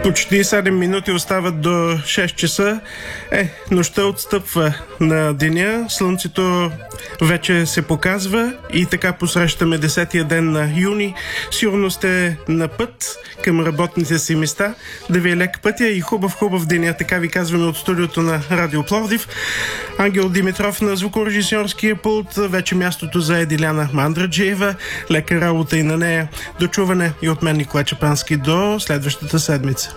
Почти 7 минути остават до 6 часа. Нощта отстъпва на деня. Слънцето вече се показва и така посрещаме 10-я ден на юни. Сигурно сте на път към работните си места. Да ви е лек пътя и хубав деня. Така ви казваме от студиото на Радио Пловдив. Ангел Димитров на звукорежисьорския пулт. Вече мястото за Диляна Мандраджиева. Лека работа и на нея. До чуване и от мен, Николай Чапански. До следващата седмица.